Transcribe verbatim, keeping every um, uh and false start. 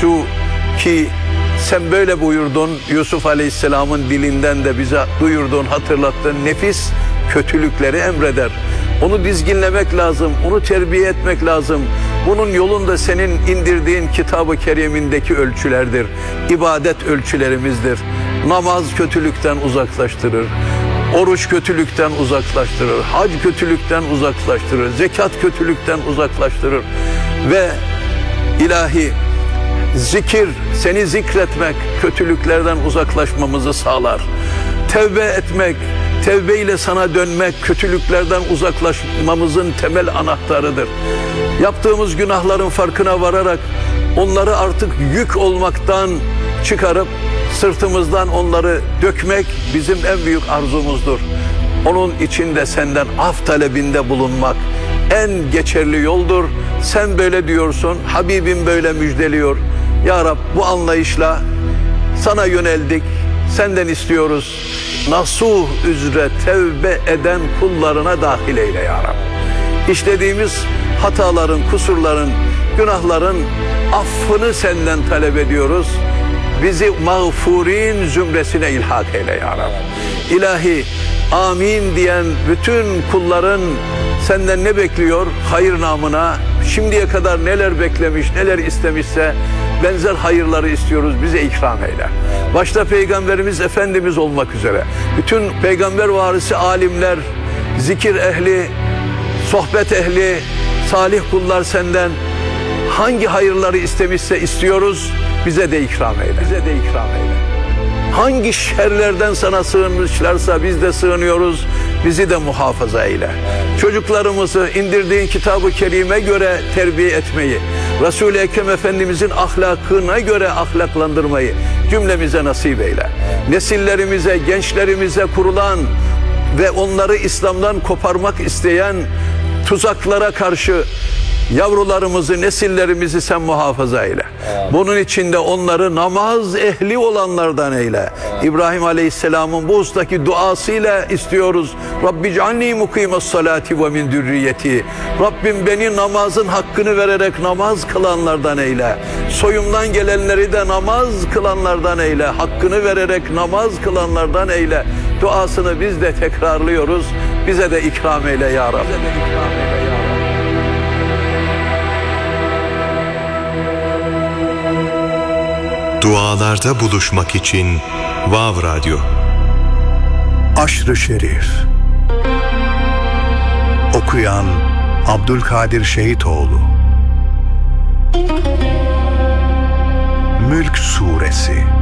Şu ki sen böyle buyurdun, Yusuf Aleyhisselam'ın dilinden de bize duyurdun, hatırlattın. Nefis kötülükleri emreder. Onu dizginlemek lazım, onu terbiye etmek lazım. Bunun yolunda senin indirdiğin Kitab-ı Kerim'indeki ölçülerdir. İbadet ölçülerimizdir. Namaz kötülükten uzaklaştırır. Oruç kötülükten uzaklaştırır. Hac kötülükten uzaklaştırır. Zekat kötülükten uzaklaştırır. Ve ilahi zikir, seni zikretmek kötülüklerden uzaklaşmamızı sağlar. Tevbe etmek, tevbe ile sana dönmek kötülüklerden uzaklaşmamızın temel anahtarıdır. Yaptığımız günahların farkına vararak onları artık yük olmaktan çıkarıp sırtımızdan onları dökmek bizim en büyük arzumuzdur. Onun için de senden af talebinde bulunmak en geçerli yoldur. Sen böyle diyorsun, Habibim böyle müjdeliyor. Ya Rab, bu anlayışla sana yöneldik, senden istiyoruz. Nasuh üzere tevbe eden kullarına dahil eyle ya Rab. İşlediğimiz hataların, kusurların, günahların affını senden talep ediyoruz. Bizi mağfurin zümresine ilhak eyle ya Rab. İlahi, amin diyen bütün kulların senden ne bekliyor? Hayır namına şimdiye kadar neler beklemiş, neler istemişse benzer hayırları istiyoruz, bize ikram eyle. Başta Peygamberimiz Efendimiz olmak üzere bütün peygamber varisi alimler, zikir ehli, sohbet ehli, salih kullar senden hangi hayırları istemişse istiyoruz, bize de ikram eyle. Bize de ikram eyle. Hangi şerlerden sana sığınmışlarsa biz de sığınıyoruz, bizi de muhafaza eyle. Çocuklarımızı indirdiğin Kitab-ı Kerim'e göre terbiye etmeyi, Resul-i Ekrem Efendimizin ahlakına göre ahlaklandırmayı cümlemize nasip eyle. Nesillerimize, gençlerimize kurulan ve onları İslam'dan koparmak isteyen tuzaklara karşı yavrularımızı, nesillerimizi sen muhafaza eyle. Bunun için de onları namaz ehli olanlardan eyle. İbrahim Aleyhisselam'ın bu ustaki duasıyla istiyoruz. Rabbi cealni mukimes salati ve min zürriyeti. Rabbim beni namazın hakkını vererek namaz kılanlardan eyle. Soyumdan gelenleri de namaz kılanlardan eyle. Hakkını vererek namaz kılanlardan eyle. Duasını biz de tekrarlıyoruz. Bize de ikram eyle ya Rabbi. Bize de ikram eyle ya Rabbi. Dualarda buluşmak için Vav Radyo. Aşr-ı Şerif. Okuyan Abdülkadir Şehitoğlu. Mülk Suresi.